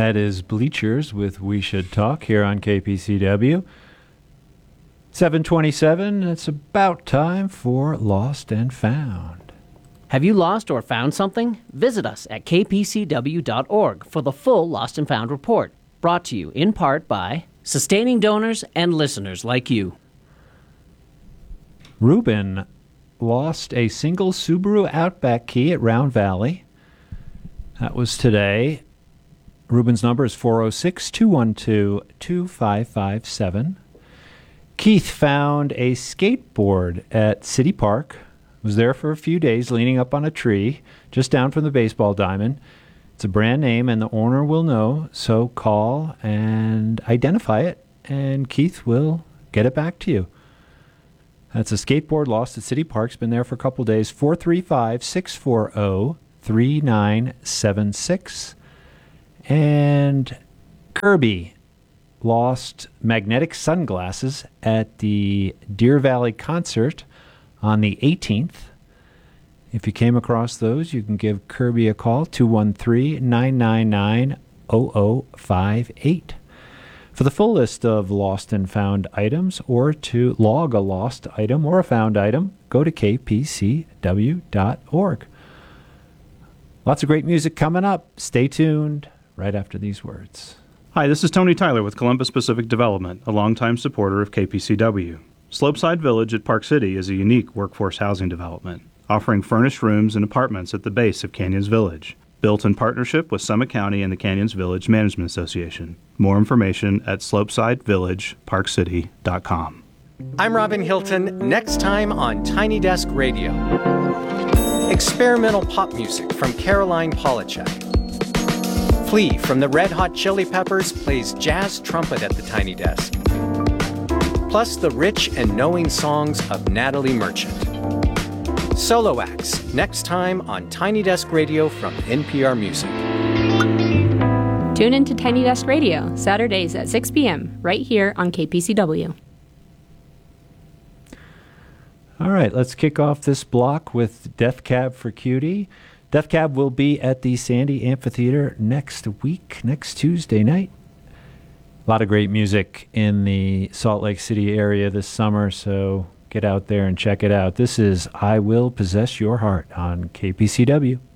That is Bleachers with We Should Talk here on KPCW. 7:27, it's about time for Lost and Found. Have you lost or found something? Visit us at kpcw.org for the full Lost and Found report, brought to you in part by sustaining donors and listeners like you. Ruben lost a single Subaru Outback key at Round Valley. That was today. Ruben's number is 406-212-2557. Keith found a skateboard at City Park. Was there for a few days, leaning up on a tree, just down from the baseball diamond. It's a brand name, and the owner will know, so call and identify it, and Keith will get it back to you. That's a skateboard lost at City Park. It's been there for a couple days. 435-640-3976. And Kirby lost magnetic sunglasses at the Deer Valley concert on the 18th. If you came across those, you can give Kirby a call, 213-999-0058. For the full list of lost and found items, or to log a lost item or a found item, go to kpcw.org. Lots of great music coming up. Stay tuned right after these words. Hi, this is Tony Tyler with Columbus Pacific Development, a longtime supporter of KPCW. Slopeside Village at Park City is a unique workforce housing development, offering furnished rooms and apartments at the base of Canyons Village. Built in partnership with Summit County and the Canyons Village Management Association. More information at slopesidevillageparkcity.com. I'm Robin Hilton. Next time on Tiny Desk Radio. Experimental pop music from Caroline Polachek. Flea from the Red Hot Chili Peppers plays jazz trumpet at the Tiny Desk. Plus the rich and knowing songs of Natalie Merchant. Solo acts, next time on Tiny Desk Radio from NPR Music. Tune in to Tiny Desk Radio, Saturdays at 6 p.m., right here on KPCW. All right, let's kick off this block with Death Cab for Cutie. Death Cab will be at the Sandy Amphitheater next week, next Tuesday night. A lot of great music in the Salt Lake City area this summer, so get out there and check it out. This is I Will Possess Your Heart on KPCW.